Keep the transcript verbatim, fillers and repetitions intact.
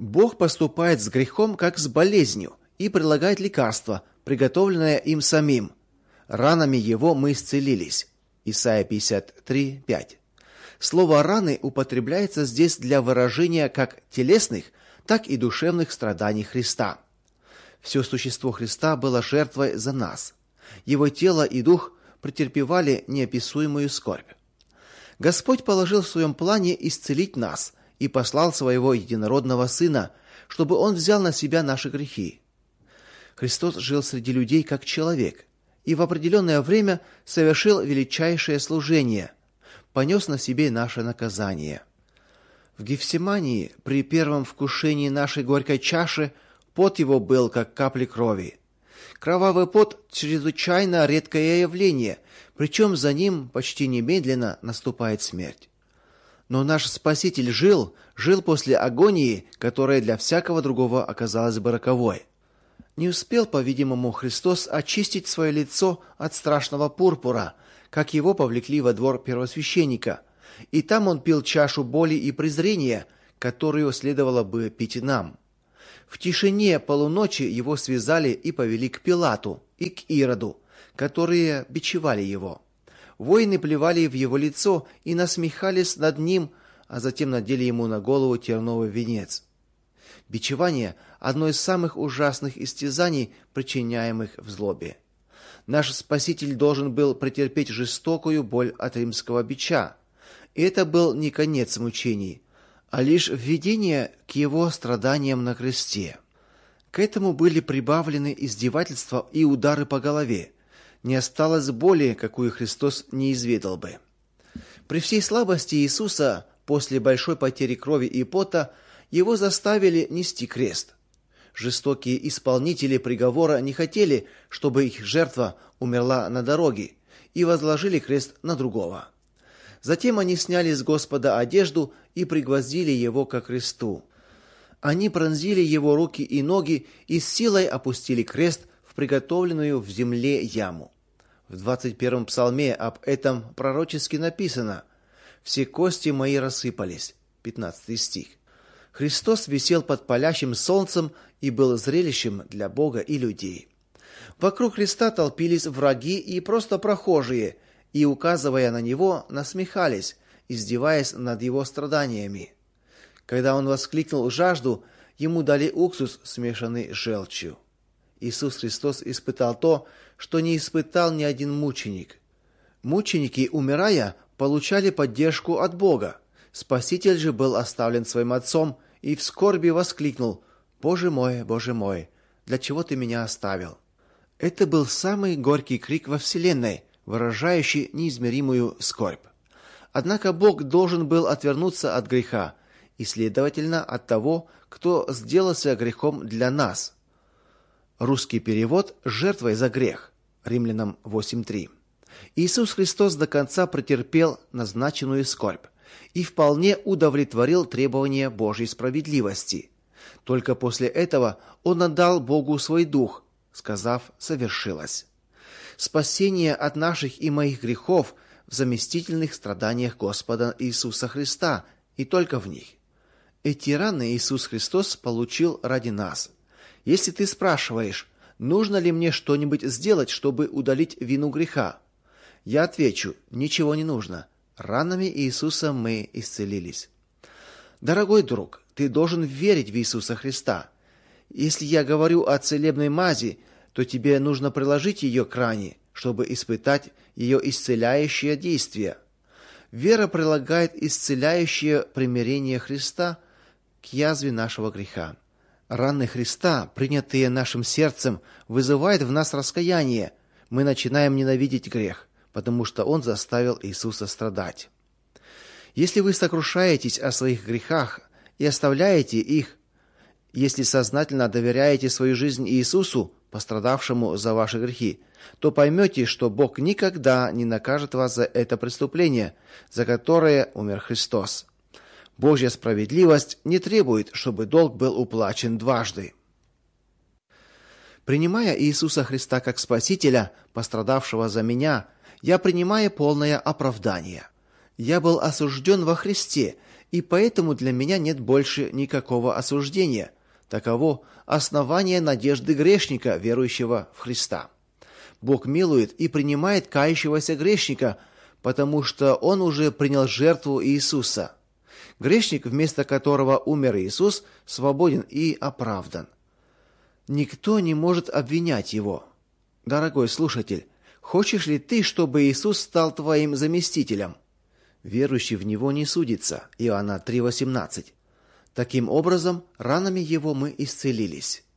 Бог поступает с грехом, как с болезнью, и предлагает лекарство, приготовленное им самим. Ранами его мы исцелились. Исайя пятьдесят три, пять. Слово «раны» употребляется здесь для выражения как телесных, так и душевных страданий Христа. Все существо Христа было жертвой за нас. Его тело и дух претерпевали неописуемую скорбь. Господь положил в своем плане исцелить нас и послал своего единородного Сына, чтобы Он взял на себя наши грехи. Христос жил среди людей как человек и в определенное время совершил величайшее служение, понес на себе наше наказание. В Гефсимании при первом вкушении нашей горькой чаши пот его был, как капли крови. Кровавый пот – чрезвычайно редкое явление, причем за ним почти немедленно наступает смерть. Но наш Спаситель жил, жил после агонии, которая для всякого другого оказалась бы роковой. Не успел, по-видимому, Христос очистить свое лицо от страшного пурпура, как его повлекли во двор первосвященника, и там он пил чашу боли и презрения, которую следовало бы пить нам. В тишине полуночи его связали и повели к Пилату и к Ироду, которые бичевали его. Воины плевали в его лицо и насмехались над ним, а затем надели ему на голову терновый венец. Бичевание – одно из самых ужасных истязаний, причиняемых в злобе. Наш Спаситель должен был претерпеть жестокую боль от римского бича. И это был не конец мучений, а лишь введение к его страданиям на кресте. К этому были прибавлены издевательства и удары по голове. Не осталось боли, какую Христос не изведал бы. При всей слабости Иисуса, после большой потери крови и пота, его заставили нести крест. Жестокие исполнители приговора не хотели, чтобы их жертва умерла на дороге, и возложили крест на другого. Затем они сняли с Господа одежду и пригвоздили его ко кресту. Они пронзили его руки и ноги и с силой опустили крест в приготовленную в земле яму. В двадцать первом псалме об этом пророчески написано: «Все кости мои рассыпались». пятнадцатый стих. Христос висел под палящим солнцем и был зрелищем для Бога и людей. Вокруг Христа толпились враги и просто прохожие, и, указывая на Него, насмехались, издеваясь над Его страданиями. Когда Он воскликнул жажду, Ему дали уксус, смешанный с желчью. Иисус Христос испытал то, что не испытал ни один мученик. Мученики, умирая, получали поддержку от Бога. Спаситель же был оставлен своим Отцом и в скорби воскликнул: «Боже мой, Боже мой, для чего ты меня оставил?» Это был самый горький крик во вселенной, выражающий неизмеримую скорбь. Однако Бог должен был отвернуться от греха и, следовательно, от того, кто сделался грехом для нас. Русский перевод «жертвой за грех», Римлянам восемь три. Иисус Христос до конца претерпел назначенную скорбь и вполне удовлетворил требования Божьей справедливости. Только после этого Он отдал Богу свой дух, сказав: «Совершилось». Спасение от наших и моих грехов в заместительных страданиях Господа Иисуса Христа, и только в них. Эти раны Иисус Христос получил ради нас. Если ты спрашиваешь, нужно ли мне что-нибудь сделать, чтобы удалить вину греха, я отвечу: ничего не нужно. Ранами Иисуса мы исцелились. Дорогой друг, ты должен верить в Иисуса Христа. Если я говорю о целебной мази, то тебе нужно приложить ее к ране, чтобы испытать ее исцеляющее действие. Вера прилагает исцеляющее примирение Христа к язве нашего греха. Раны Христа, принятые нашим сердцем, вызывают в нас раскаяние. Мы начинаем ненавидеть грех, потому что он заставил Иисуса страдать. Если вы сокрушаетесь о своих грехах и оставляете их, если сознательно доверяете свою жизнь Иисусу, пострадавшему за ваши грехи, то поймете, что Бог никогда не накажет вас за это преступление, за которое умер Христос. Божья справедливость не требует, чтобы долг был уплачен дважды. Принимая Иисуса Христа как Спасителя, пострадавшего за меня, я принимаю полное оправдание. Я был осужден во Христе и поэтому для меня нет больше никакого осуждения. Таково основание надежды грешника, верующего в Христа. Бог милует и принимает кающегося грешника, потому что он уже принял жертву Иисуса. Грешник, вместо которого умер Иисус, свободен и оправдан. Никто не может обвинять его. Дорогой слушатель, хочешь ли ты, чтобы Иисус стал твоим заместителем? Верующий в Него не судится. Иоанна три восемнадцать. Таким образом, ранами Его мы исцелились.